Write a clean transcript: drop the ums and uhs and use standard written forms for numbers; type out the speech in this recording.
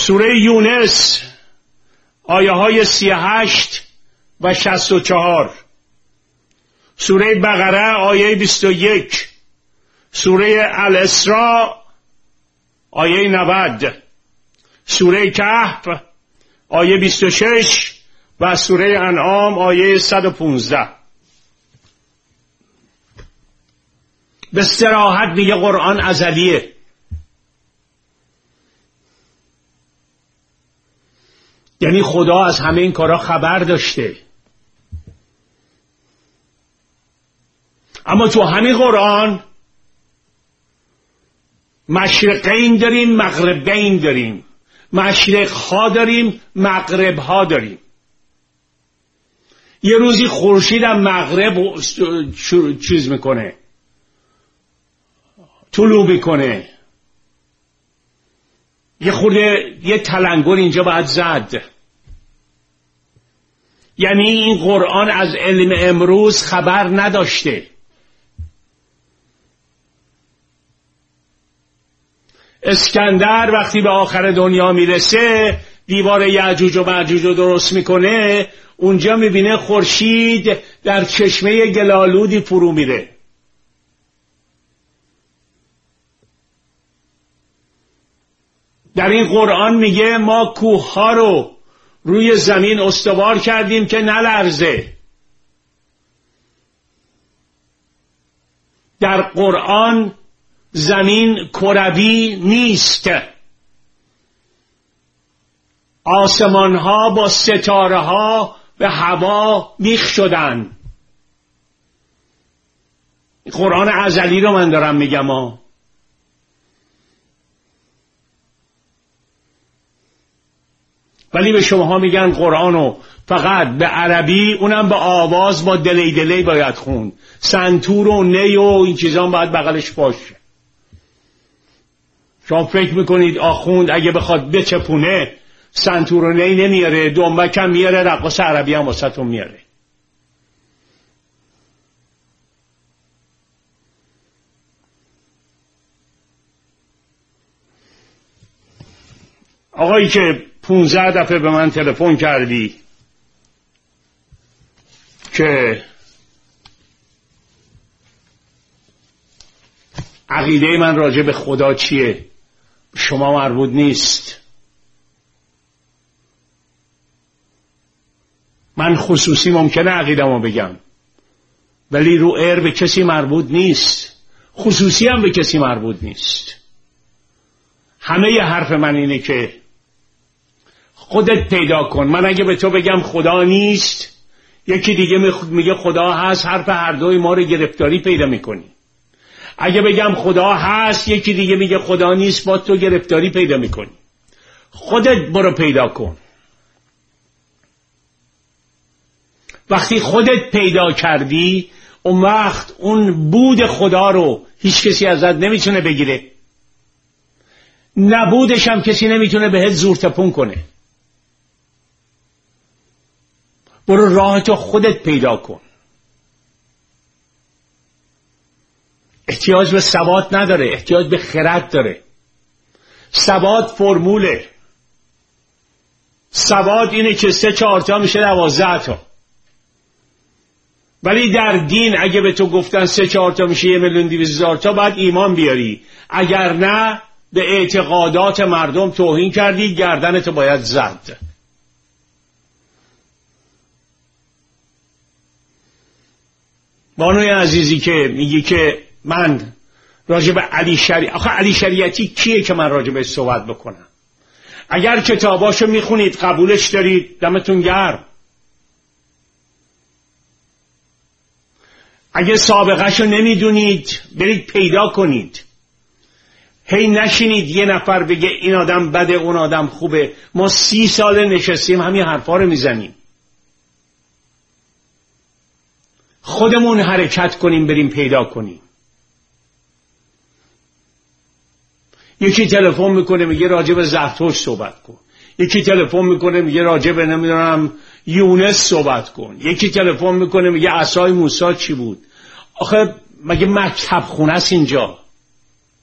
سوره یونس آیه های 38 و 64، سوره بقره آیه 21، سوره الاسراء آیه 90، سوره کهف آیه 26 و سوره انعام آیه 115. به صراحت میگه قرآن ازلیه. یعنی خدا از همه این کارا خبر داشته. اما تو همین قرآن مشرقین داریم، مغربین داریم، مشرق ها داریم، مغرب ها داریم. یه روزی خورشید هم مغرب چیز میکنه، طلوع میکنه. یه تلنگر اینجا باید زد. یعنی این قرآن از علم امروز خبر نداشته. اسکندر وقتی به آخر دنیا میرسه، دیوار یعجوج و مأجوج رو درست میکنه، اونجا میبینه خورشید در چشمه گلالودی فرو میره. در این قرآن میگه ما کوه ها رو روی زمین استوار کردیم که نلرزه. در قرآن زمین کروی نیست. آسمان ها با ستاره ها به هوا میخ شدن. قرآن ازلی رو من دارم میگم ها. ولی به شماها میگن قرآنو فقط به عربی، اونم به آواز با دلی دلی باید خوند. سنتور و نی و این چیزان باید بغلش باشه. شما فکر میکنید آخوند اگه بخواد بچپونه سنتور و نی نمیاره، دنبک هم میاره، رقاص عربی هم واسهتون میاره. آقایی که 15 دفعه به من تلفن کردی که عقیده من راجع به خدا چیه، شما مربوط نیست. من خصوصی ممکنه عقیده‌مو بگم، ولی رو ایر به کسی مربوط نیست. خصوصی هم به کسی مربوط نیست. همه ی حرف من اینه که خودت پیدا کن. من اگه به تو بگم خدا نیست، یکی دیگه میگه خدا هست، حرف هر دوی ما رو گرفتاری پیدا میکنی. اگه بگم خدا هست، یکی دیگه میگه خدا نیست، با تو گرفتاری پیدا میکنی. خودت برو پیدا کن. وقتی خودت پیدا کردی، اون وقت اون بود خدا رو هیچ کسی ازت نمیتونه بگیره. نبودش هم کسی نمیتونه بهت زور تپون کنه. برو راهتو خودت پیدا کن. احتیاج به ثبات نداره، احتیاج به خرد داره. ثبات فرموله. ثبات اینه که 3-4 تا میشه 12 تا. ولی در دین اگه به تو گفتن 3-4 تا میشه 1,200,000 تا، باید ایمان بیاری. اگر نه به اعتقادات مردم توهین کردی، گردنتو باید زد. بانوی عزیزی که میگی که من راجع به علی آخه علی شریعتی کیه که من راجع به صحبت بکنم؟ اگر کتاباشو میخونید قبولش دارید، دمتون گرم. اگه سابقهشو نمیدونید، برید پیدا کنید. هی نشینید یه نفر بگه این آدم بده اون آدم خوبه. ما 30 سال نشستیم همین حرفا رو میزنیم. خودمون حرکت کنیم، بریم پیدا کنیم. یکی تلفن میکنه میگه راجع به زرتشت صحبت کن. یکی تلفن میکنه میگه راجع به نمیدونم یونس صحبت کن. یکی تلفن میکنه میگه عصای موسی چی بود. آخه مگه مکتب خونه است اینجا؟